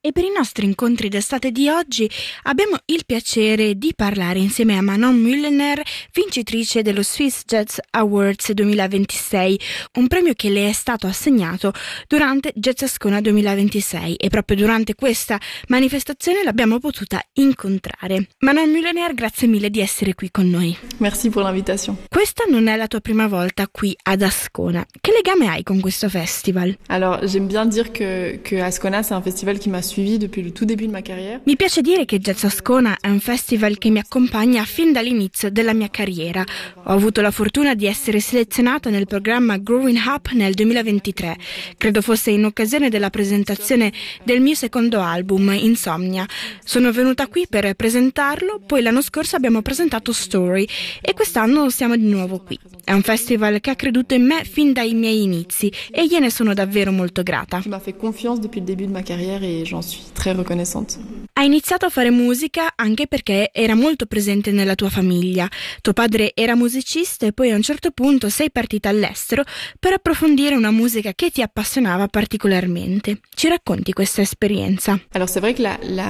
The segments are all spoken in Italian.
E per i nostri incontri d'estate di oggi abbiamo il piacere di parlare insieme a Manon Müllener, vincitrice dello Swiss Jazz Awards 2026, un premio che le è stato assegnato durante Jazz Ascona 2026 e proprio durante questa manifestazione l'abbiamo potuta incontrare. Manon Müllener, grazie mille di essere qui con noi. Merci pour l'invitation. Questa non è la tua prima volta qui ad Ascona. Che legame hai con questo festival? Alors, j'aime bien dire que Ascona, c'est un festival qui m'a suivi depuis le tout début de ma carrière. Mi piace dire che Jazz Ascona è un festival che mi accompagna fin dall'inizio della mia carriera. Ho avuto la fortuna di essere selezionata nel programma Growing Up nel 2023. Credo fosse in occasione della presentazione del mio secondo album, Insomnia. Sono venuta qui per presentarlo, poi l'anno scorso abbiamo presentato Story e quest'anno siamo di nuovo qui. È un festival che ha creduto in me fin dai miei inizi e gliene sono davvero molto grata. Qui m'a fait confiance depuis le début de ma carrière et j'en suis très reconnaissante. Hai iniziato a fare musica anche perché era molto presente nella tua famiglia. Tuo padre era musicista e poi a un certo punto sei partita all'estero per approfondire una musica che ti appassionava particolarmente. Ci racconti questa esperienza? Alors c'est vrai que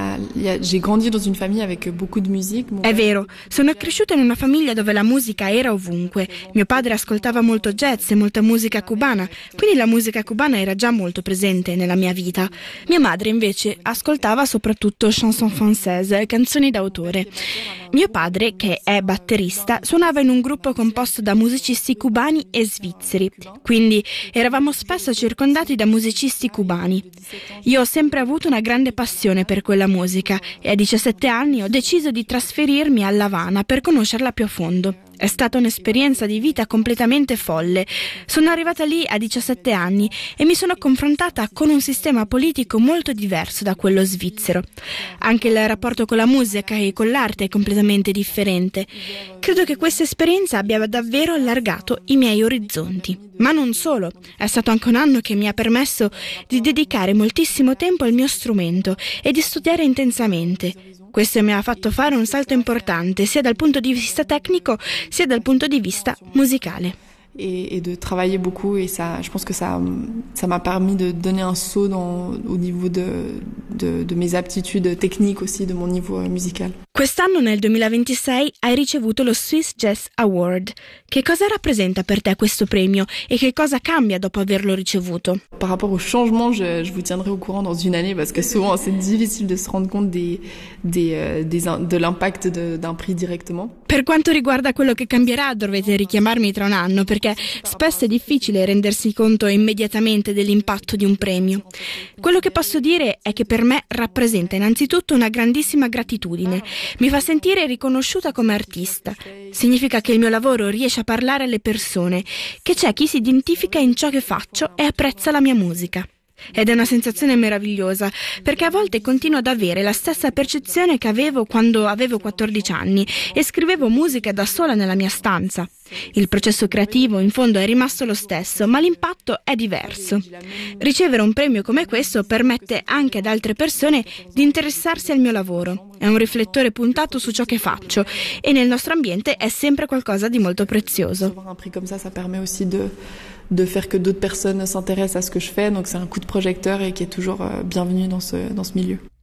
j'ai grandi dans une famille avec beaucoup de musique. È vero, sono cresciuta in una famiglia dove la musica era ovunque. Mio padre ascoltava molto jazz e molta musica cubana, quindi la musica cubana era già molto presente nella mia vita. Mia madre invece ascoltava soprattutto chanson française, canzoni d'autore. Mio padre, che è batterista, suonava in un gruppo composto da musicisti cubani e svizzeri, quindi eravamo spesso circondati da musicisti cubani. Io ho sempre avuto una grande passione per quella musica e a 17 anni ho deciso di trasferirmi a La Habana per conoscerla più a fondo. È stata un'esperienza di vita completamente folle. Sono arrivata lì a 17 anni e mi sono confrontata con un sistema politico molto diverso da quello svizzero. Anche il rapporto con la musica e con l'arte è completamente differente. Credo che questa esperienza abbia davvero allargato i miei orizzonti. Ma non solo, è stato anche un anno che mi ha permesso di dedicare moltissimo tempo al mio strumento e di studiare intensamente. Questo mi ha fatto fare un salto importante, sia dal punto di vista tecnico, sia dal punto di vista musicale. Et de travailler beaucoup et ça, je pense que ça m'a permis de donner un saut au niveau de mes aptitudes techniques aussi, de mon niveau musical. Quest'anno nel 2026 hai ricevuto lo Swiss Jazz Award. Che cosa rappresenta per te questo premio e che cosa cambia dopo averlo ricevuto? Par rapport au changement, je vous tiendrai au courant dans une année parce que souvent c'est difficile de se rendre compte de l'impact d'un prix directement. Per quanto riguarda quello che cambierà dovete richiamarmi tra un anno perché spesso è difficile rendersi conto immediatamente dell'impatto di un premio. Quello che posso dire è che per me rappresenta innanzitutto una grandissima gratitudine. Mi fa sentire riconosciuta come artista. Significa che il mio lavoro riesce a parlare alle persone, che c'è chi si identifica in ciò che faccio e apprezza la mia musica. Ed è una sensazione meravigliosa, perché a volte continuo ad avere la stessa percezione che avevo quando avevo 14 anni e scrivevo musica da sola nella mia stanza. Il processo creativo in fondo è rimasto lo stesso, ma l'impatto è diverso. Ricevere un premio come questo permette anche ad altre persone di interessarsi al mio lavoro. È un riflettore puntato su ciò che faccio e nel nostro ambiente è sempre qualcosa di molto prezioso. Un prix comme ça permet aussi de faire que d'autres personnes s'intéressent à ce que je fais, donc c'est un coup de projecteur et qui est toujours bienvenu dans ce milieu.